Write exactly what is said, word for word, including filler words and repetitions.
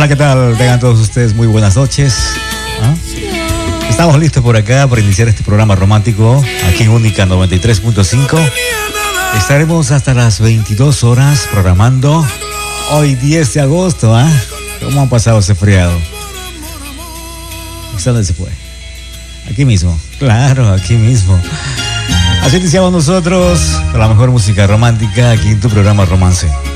Hola, ¿qué tal? Tengan todos ustedes muy buenas noches. ¿Ah? Estamos listos por acá para iniciar este programa romántico aquí en Única noventa y tres punto cinco. Estaremos hasta las veintidós horas programando hoy diez de agosto. ¿Ah? ¿Cómo han pasado ese feriado? ¿Dónde se fue? Aquí mismo, claro, aquí mismo. Así iniciamos nosotros con la mejor música romántica aquí en tu programa Romance.